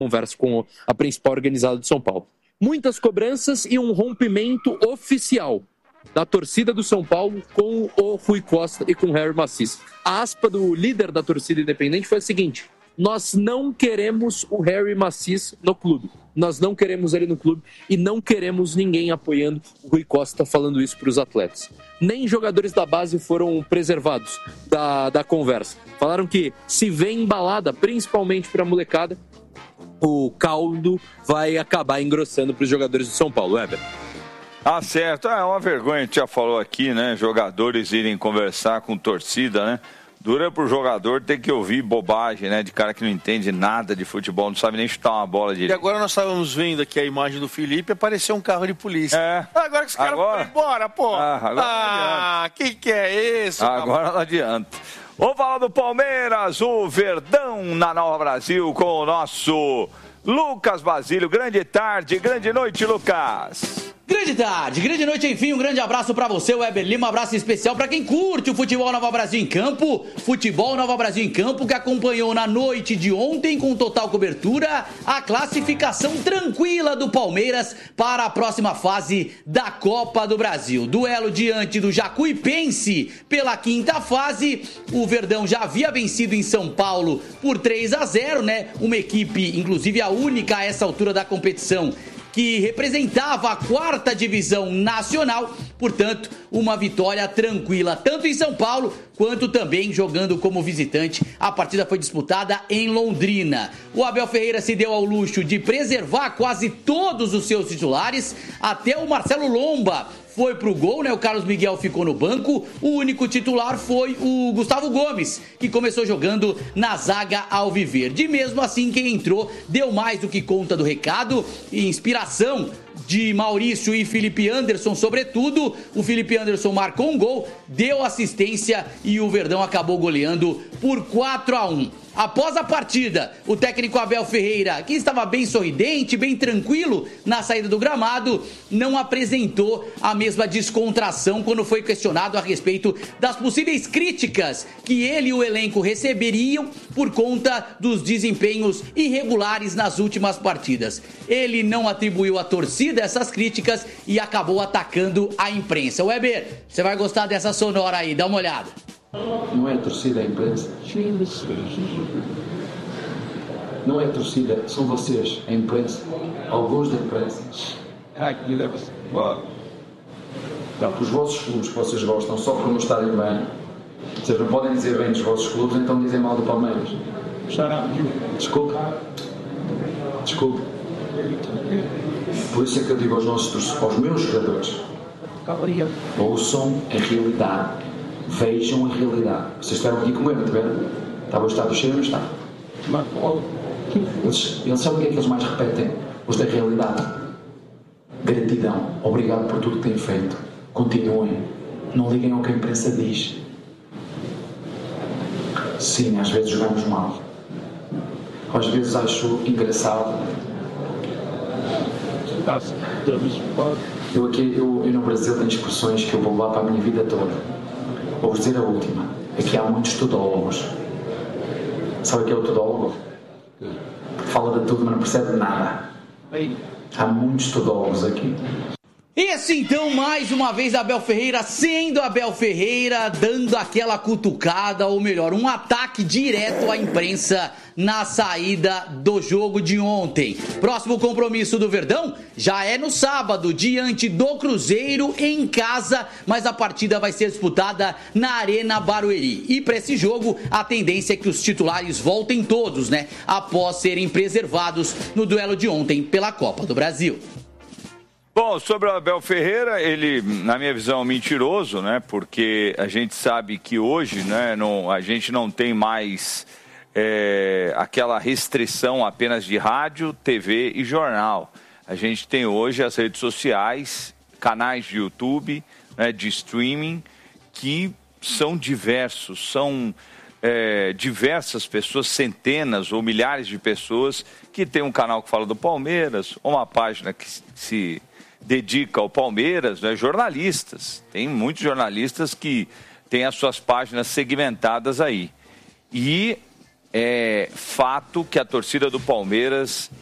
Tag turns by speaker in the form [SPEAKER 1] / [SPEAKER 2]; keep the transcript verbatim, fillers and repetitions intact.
[SPEAKER 1] conversa com a principal organizada de São Paulo. Muitas cobranças e um rompimento oficial da torcida do São Paulo com o Rui Costa e com o Harry Macis. A aspa do líder da torcida independente foi a seguinte: nós não queremos o Harry Macis no clube. Nós não queremos ele no clube e não queremos ninguém apoiando o Rui Costa falando isso para os atletas. Nem jogadores da base foram preservados da, da conversa. Falaram que se vem embalada, principalmente para a molecada, o caldo vai acabar engrossando para os jogadores do São Paulo. Weber.
[SPEAKER 2] Ah, certo. É uma vergonha, a gente já falou aqui, né? Jogadores irem conversar com torcida, né? Dura pro jogador ter que ouvir bobagem, né? De cara que não entende nada de futebol, não sabe nem chutar uma bola direito.
[SPEAKER 3] E agora nós estávamos vendo aqui a imagem do Felipe, apareceu um carro de polícia.
[SPEAKER 2] É.
[SPEAKER 3] Agora que os caras
[SPEAKER 2] agora...
[SPEAKER 3] foram embora, pô.
[SPEAKER 2] Ah, agora
[SPEAKER 3] ah que que é isso?
[SPEAKER 2] Agora não adianta. Vamos falar do Palmeiras, o Verdão na Nova Brasil com o nosso Lucas Basílio. Grande tarde, grande noite, Lucas.
[SPEAKER 4] Grande tarde, grande noite, enfim, um grande abraço pra você, Weber Lima, um abraço especial pra quem curte o Futebol Nova Brasil em Campo, Futebol Nova Brasil em Campo, que acompanhou na noite de ontem, com total cobertura, a classificação tranquila do Palmeiras para a próxima fase da Copa do Brasil. Duelo diante do Jacuipense pela quinta fase, o Verdão já havia vencido em São Paulo por três a zero, né? Uma equipe, inclusive a única a essa altura da competição, que representava a quarta divisão nacional, portanto, uma vitória tranquila, tanto em São Paulo, quanto também jogando como visitante. A partida foi disputada em Londrina. O Abel Ferreira se deu ao luxo de preservar quase todos os seus titulares, até o Marcelo Lomba foi pro gol, né? O Carlos Miguel ficou no banco. O único titular foi o Gustavo Gomes, que começou jogando na zaga alviverde. E mesmo assim, quem entrou deu mais do que conta do recado. E inspiração de Maurício e Felipe Anderson, sobretudo. O Felipe Anderson marcou um gol, deu assistência e o Verdão acabou goleando por quatro a um. Após a partida, o técnico Abel Ferreira, que estava bem sorridente, bem tranquilo na saída do gramado, não apresentou a mesma descontração quando foi questionado a respeito das possíveis críticas que ele e o elenco receberiam por conta dos desempenhos irregulares nas últimas partidas. Ele não atribuiu à torcida essas críticas e acabou atacando a imprensa. Weber, você vai gostar dessa sonora aí, dá uma olhada.
[SPEAKER 5] Não é a torcida, é a imprensa. Não é a torcida, são vocês, a imprensa. Alguns da imprensa. Os vossos clubes que vocês gostam, só por não estarem bem, vocês não podem dizer bem dos vossos clubes, então dizem mal do Palmeiras. Desculpe. Desculpe. Por isso é que eu digo aos, nossos, aos meus jogadores: ouçam a realidade. Vejam a realidade. Vocês estiveram aqui comigo, não tiveram? Estava o estado cheio ou não está? Eles, eles sabem o que é que eles mais repetem? Os da realidade. Gratidão. Obrigado por tudo que têm feito. Continuem. Não liguem ao que a imprensa diz. Sim, às vezes jogamos mal. Às vezes acho engraçado. Eu aqui, eu, eu no Brasil tenho expressões que eu vou levar para a minha vida toda. Vou dizer a última. Aqui há muitos todólogos. Sabe o que é o todólogo? Fala de tudo, mas não percebe nada. Há muitos todólogos aqui.
[SPEAKER 4] Esse então, mais uma vez, Abel Ferreira sendo Abel Ferreira, dando aquela cutucada, ou melhor, um ataque direto à imprensa na saída do jogo de ontem. Próximo compromisso do Verdão já é no sábado, diante do Cruzeiro em casa, mas a partida vai ser disputada na Arena Barueri. E para esse jogo, a tendência é que os titulares voltem todos, né? Após serem preservados no duelo de ontem pela Copa do Brasil.
[SPEAKER 2] Bom, sobre o Abel Ferreira, ele, na minha visão, é mentiroso, né? Porque a gente sabe que hoje, né, não, a gente não tem mais é, aquela restrição apenas de rádio, T V e jornal. A gente tem hoje as redes sociais, canais de YouTube, né, de streaming, que são diversos, são é, diversas pessoas, centenas ou milhares de pessoas que tem um canal que fala do Palmeiras, uma página que se dedica ao Palmeiras, né? Jornalistas, tem muitos jornalistas que têm as suas páginas segmentadas aí. E é fato que a torcida do Palmeiras